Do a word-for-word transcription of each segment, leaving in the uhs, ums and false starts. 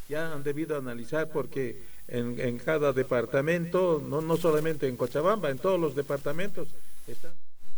ya han debido analizar porque en, en cada departamento, no, no solamente en Cochabamba, en todos los departamentos están.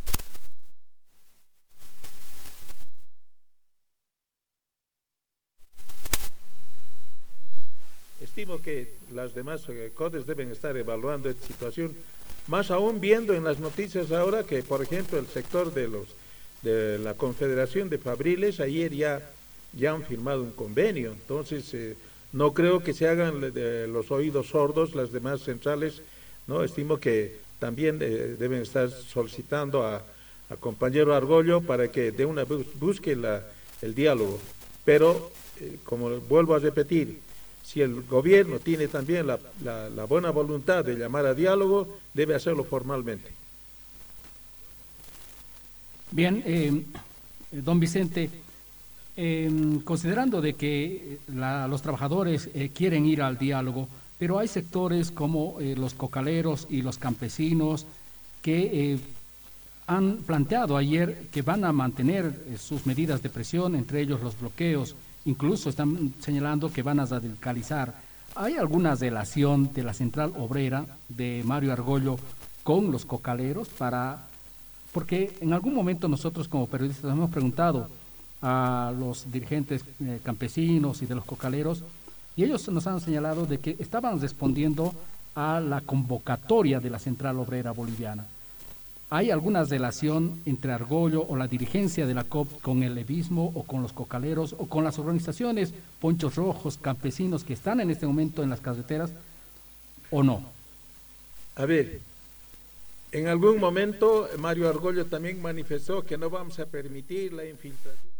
Estimo que las demás eh, CODES deben estar evaluando esta situación, más aún viendo en las noticias ahora que, por ejemplo, el sector de los de la Confederación de Fabriles ayer ya, ya han firmado un convenio, entonces eh, no creo que se hagan de los oídos sordos las demás centrales, no estimo que también eh, deben estar solicitando a, a compañero Argollo para que de una vez busque la, el diálogo, pero eh, como vuelvo a repetir, si el gobierno tiene también la, la, la buena voluntad de llamar a diálogo, debe hacerlo formalmente. Bien, eh, don Vicente, eh, considerando de que la, los trabajadores eh, quieren ir al diálogo, pero hay sectores como eh, los cocaleros y los campesinos que eh, han planteado ayer que van a mantener eh, sus medidas de presión, entre ellos los bloqueos. Incluso están señalando que van a radicalizar. ¿Hay alguna relación de la central obrera de Mario Argollo con los cocaleros? Para, porque en algún momento nosotros como periodistas hemos preguntado a los dirigentes eh, campesinos y de los cocaleros, y ellos nos han señalado de que estaban respondiendo a la convocatoria de la central obrera boliviana. ¿Hay alguna relación entre Argollo o la dirigencia de la C O P con el levismo o con los cocaleros o con las organizaciones Ponchos Rojos, campesinos que están en este momento en las carreteras o no? A ver, en algún momento Mario Argollo también manifestó que no vamos a permitir la infiltración.